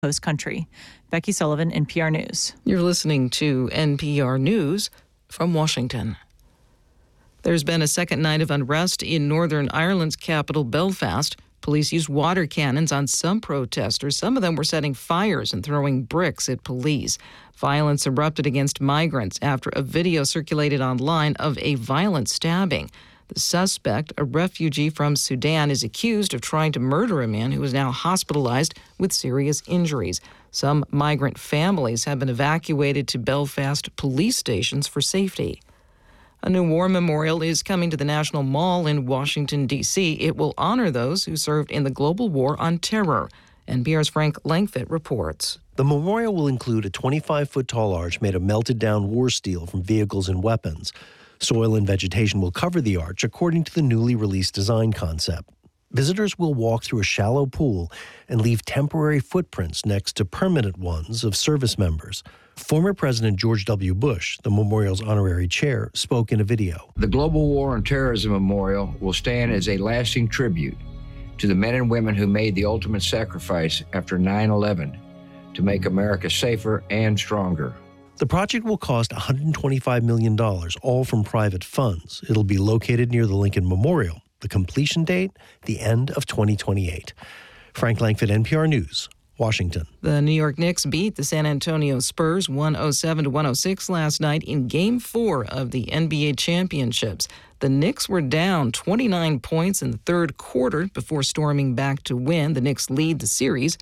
host country. Becky Sullivan, NPR News. You're listening to NPR News from Washington. There's been a second night of unrest in Northern Ireland's capital, Belfast. Police used water cannons on some protesters. Some of them were setting fires and throwing bricks at police. Violence erupted against migrants after a video circulated online of a violent stabbing. The suspect, a refugee from Sudan, is accused of trying to murder a man who is now hospitalized with serious injuries. Some migrant families have been evacuated to Belfast police stations for safety. A new war memorial is coming to the National Mall in Washington, D.C. It will honor those who served in the global war on terror. NPR's Frank Langfitt reports. The memorial will include a 25-foot-tall arch made of melted-down war steel from vehicles and weapons. Soil and vegetation will cover the arch according to the newly released design concept. Visitors will walk through a shallow pool and leave temporary footprints next to permanent ones of service members. Former President George W. Bush, the memorial's honorary chair, spoke in a video. The Global War on Terrorism Memorial will stand as a lasting tribute to the men and women who made the ultimate sacrifice after 9/11 to make America safer and stronger. The project will cost $125 million, all from private funds. It'll be located near the Lincoln Memorial. The completion date, the end of 2028. Frank Langfitt, NPR News, Washington. The New York Knicks beat the San Antonio Spurs 107-106 last night in Game 4 of the NBA Championships. The Knicks were down 29 points in the third quarter before storming back to win. The Knicks lead the series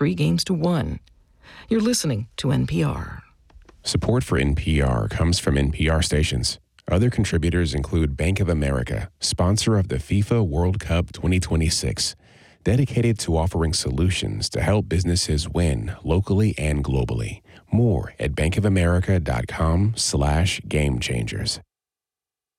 3-1. You're listening to NPR. Support for NPR comes from NPR stations. Other contributors include Bank of America, sponsor of the FIFA World Cup 2026, dedicated to offering solutions to help businesses win locally and globally. More at bankofamerica.com/gamechangers.